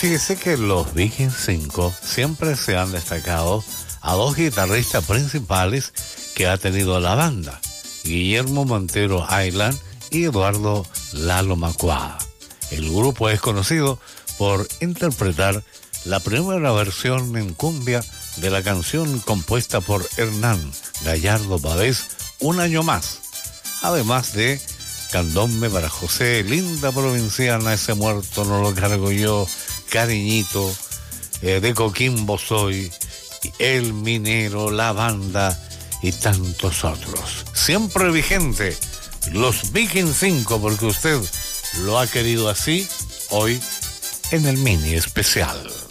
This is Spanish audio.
Fíjese que los Vikings 5 siempre se han destacado a dos guitarristas principales que ha tenido la banda, Guillermo Montero Island y Eduardo Lalo Macuada. El grupo es conocido por interpretar la primera versión en cumbia de la canción compuesta por Hernán Gallardo Pavés, Un año más, además de Candombe para José, Linda Provinciana, Ese muerto no lo cargo yo, Cariñito, de Coquimbo Soy, El Minero, La Banda y tantos otros. Siempre vigente, los Vikings 5, porque usted lo ha querido así, hoy en el mini especial.